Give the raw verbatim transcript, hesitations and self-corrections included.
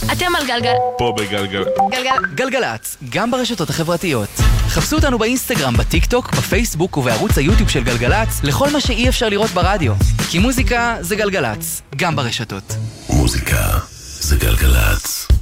אתם על גלגל. פה בגלגל. גלגל. גלגלצ, גם ברשתות החברתיות. חפשו אותנו באינסטגרם, בטיק טוק, בפייסבוק ובערוץ היוטיוב של גלגלצ, לכל מה שאי אפשר לראות ברדיו. כי מוזיקה זה גלגלצ, גם ברשתות. מוזיקה זה גלגלצ.